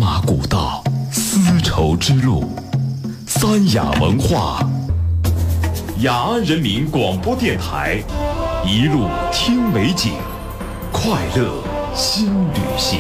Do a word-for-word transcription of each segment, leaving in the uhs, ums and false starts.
马古道，丝绸之路，三雅文化，雅安人民广播电台，一路听美景，快乐新旅行。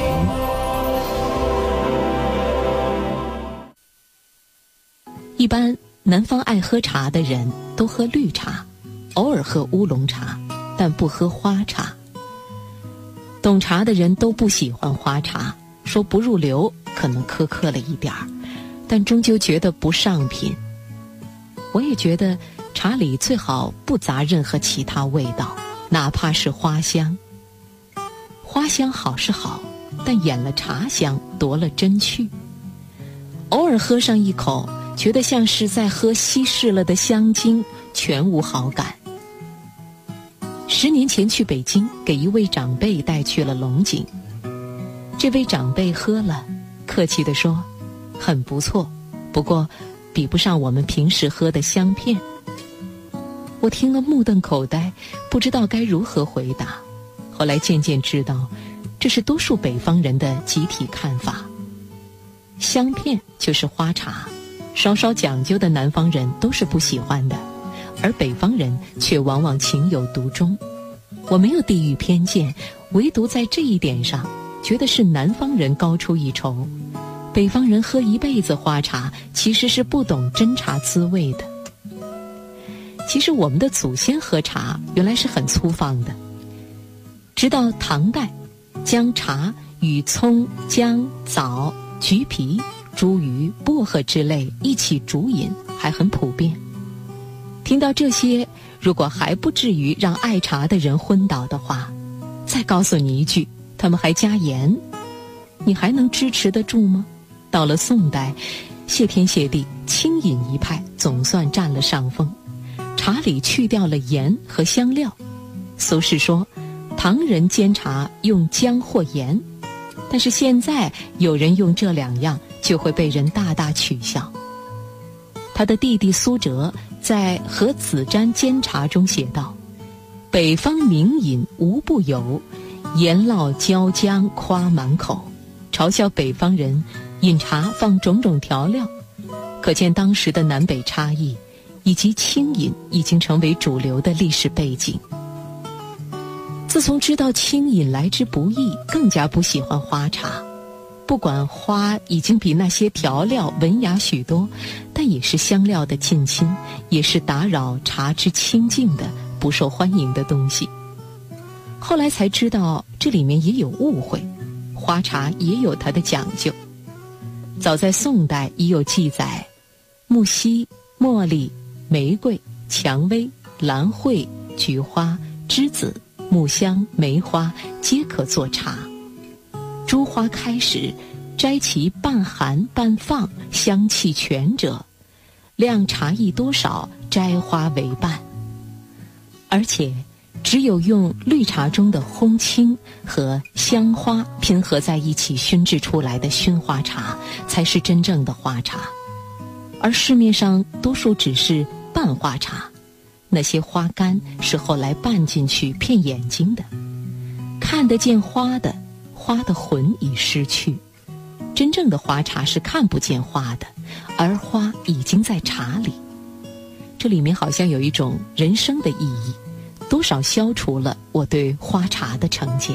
一般南方爱喝茶的人都喝绿茶，偶尔喝乌龙茶，但不喝花茶。懂茶的人都不喜欢花茶，说不入流，可能苛刻了一点儿，但终究觉得不上品。我也觉得茶里最好不杂任何其他味道，哪怕是花香。花香好是好，但掩了茶香，夺了真趣。偶尔喝上一口，觉得像是在喝稀释了的香精，全无好感。十年前去北京，给一位长辈带去了龙井。这位长辈喝了，客气地说：“很不错，不过比不上我们平时喝的香片。”我听了目瞪口呆，不知道该如何回答。后来渐渐知道，这是多数北方人的集体看法。香片就是花茶，稍稍讲究的南方人都是不喜欢的，而北方人却往往情有独钟。我没有地域偏见，唯独在这一点上觉得是南方人高出一筹。北方人喝一辈子花茶，其实是不懂真茶滋味的。其实我们的祖先喝茶原来是很粗放的，直到唐代，将茶与葱、姜、枣、橘皮、茱萸、薄荷之类一起煮饮，还很普遍。听到这些，如果还不至于让爱茶的人昏倒的话，再告诉你一句，他们还加盐，你还能支持得住吗？到了宋代，谢天谢地，清饮一派总算占了上风，茶里去掉了盐和香料。苏轼说，唐人煎茶用姜或盐，但是现在有人用这两样，就会被人大大取笑。他的弟弟苏辙在《和子瞻煎茶》中写道：“北方名饮无不有，盐烙椒姜夸满口。”嘲笑北方人饮茶放种种调料，可见当时的南北差异以及清饮已经成为主流的历史背景。自从知道清饮来之不易，更加不喜欢花茶。不管花已经比那些调料文雅许多，但也是香料的近亲，也是打扰茶之清净的不受欢迎的东西。后来才知道这里面也有误会，花茶也有它的讲究。早在宋代已有记载，木樨、茉莉、玫瑰、蔷薇、兰蕙、菊花、栀子、木香、梅花皆可做茶。诸花开时，摘其半含半放，香气全者，量茶艺多少，摘花为伴。而且只有用绿茶中的烘青和香花拼合在一起熏制出来的熏花茶，才是真正的花茶。而市面上多数只是拌花茶，那些花干是后来拌进去骗眼睛的，看得见花的，花的魂已失去。真正的花茶是看不见花的，而花已经在茶里。这里面好像有一种人生的意义，多少消除了我对花茶的成见。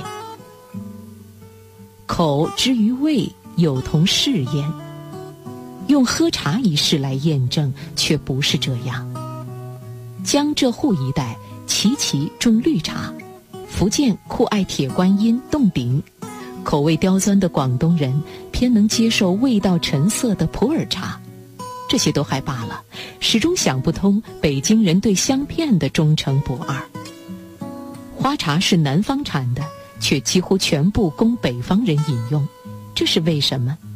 口之于味，有同试焉。用喝茶一事来验证，却不是这样。江浙沪一带齐齐种绿茶，福建酷爱铁观音、冻顶，口味刁钻的广东人偏能接受味道沉涩的普洱茶。这些都还罢了，始终想不通北京人对香片的忠诚不二。花茶是南方产的，却几乎全部供北方人饮用，这是为什么？